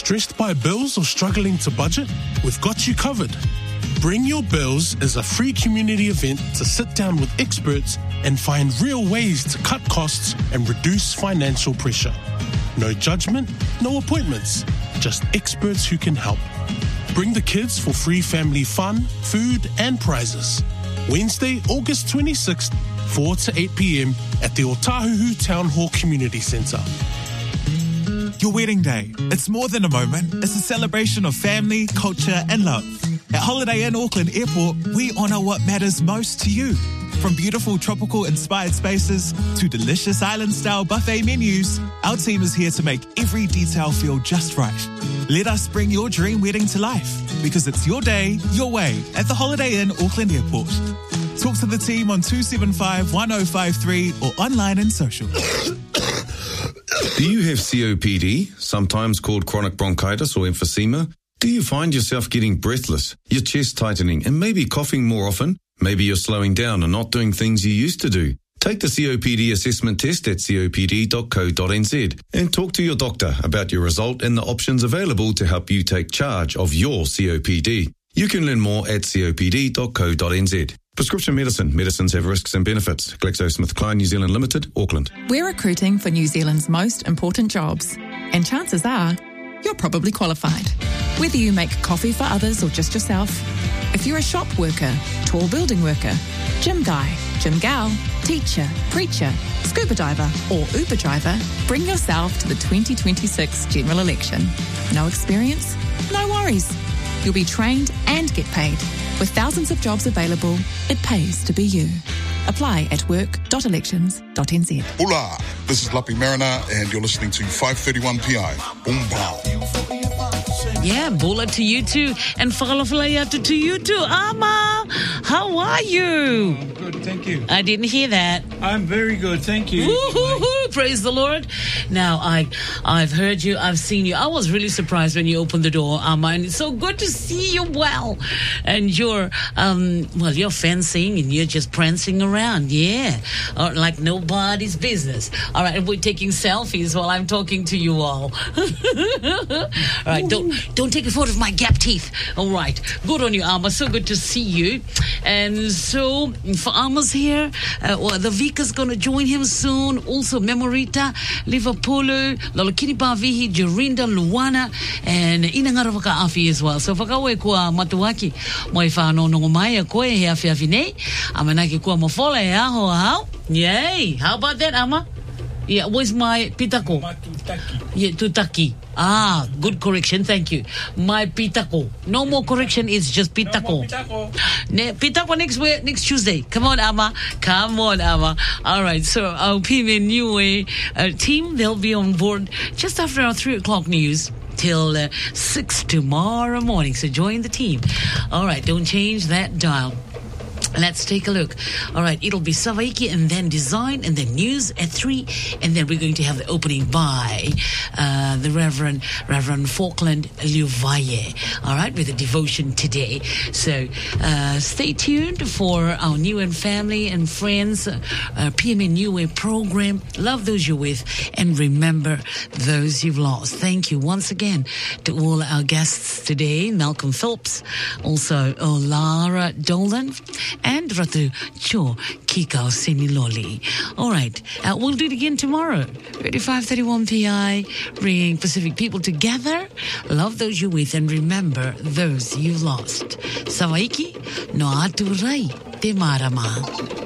Stressed by bills or struggling to budget? We've got you covered. Bring Your Bills is a free community event to sit down with experts and find real ways to cut costs and reduce financial pressure. No judgment, no appointments, just experts who can help. Bring the kids for free family fun, food and prizes. Wednesday, August 26th, 4 to 8 p.m. at the Otahuhu Town Hall Community Centre. Your wedding day. It's more than a moment. It's a celebration of family, culture and love. At Holiday Inn Auckland Airport, we honour what matters most to you. From beautiful tropical-inspired spaces to delicious island-style buffet menus, our team is here to make every detail feel just right. Let us bring your dream wedding to life, because it's your day, your way, at the Holiday Inn Auckland Airport. Talk to the team on 275-1053 or online and social. Do you have COPD, sometimes called chronic bronchitis or emphysema? Do you find yourself getting breathless, your chest tightening, and maybe coughing more often? Maybe you're slowing down and not doing things you used to do. Take the COPD assessment test at copd.co.nz and talk to your doctor about your result and the options available to help you take charge of your COPD. You can learn more at copd.co.nz. Prescription medicine. Medicines have risks and benefits. GlaxoSmithKline New Zealand Limited, Auckland. We're recruiting for New Zealand's most important jobs, and chances are you're probably qualified. Whether you make coffee for others or just yourself, if you're a shop worker, tall building worker, gym guy, gym gal, teacher, preacher, scuba diver or Uber driver, bring yourself to the 2026 general election. No experience? No worries. You'll be trained and get paid. With thousands of jobs available, it pays to be you. Apply at work.elections.nz. Hola, this is Lapi Mariner and you're listening to 531 PI. Boom, pow. Yeah, Bola to you too. And Whakalawhalaia to you too. Ama, how are you? I'm good, thank you. I didn't hear that. I'm very good, thank you. Woo-hoo-hoo, praise the Lord. Now, I've heard you, I've seen you. I was really surprised when you opened the door, Ama, and it's so good to see you well. And you're fencing and you're just prancing around, yeah. Like nobody's business. All right, and we're taking selfies while I'm talking to you all. All right, don't take a photo of my gap teeth. All right, good on you, Alma. So good to see you. And so for Alma's here, the Vika's going to join him soon. Also Memorita, Liverpoolu, Lolokini Pavihi, Jorinda, Luana, and Inangaravaka Afi as well. So whakaue kua matuaki moi whanonongo mai a koe he awhi nei. Amanaki kua mawhola e aho ahau. Yay! How about that, Ama? Yeah, where's my pitako? Matutaki. Yeah, tutaki. Ah, good correction, thank you. My pitako. No more correction, it's just pitako. No more pitako. Pitako next Tuesday. Come on, Ama. Come on, Ama. All right, so our PMN Niue team, they'll be on board just after our 3 o'clock news till 6 tomorrow morning. So join the team. All right, don't change that dial. Let's take a look. All right, it'll be Savaiki and then design and then news at 3, and then we're going to have the opening by the Reverend Falkland Liuvaye. All right, with a devotion today. So stay tuned for our New and family and friends PMN New Way program. Love those you're with and remember those you've lost. Thank you once again to all our guests today, Malcolm Phillips, also Olara Dolan, and Ratu Cho Kikau Semiloli. All right, we'll do it again tomorrow. 531 PI, bringing Pacific people together. Love those you're with and remember those you lost. Sawaiki, no aturai te marama.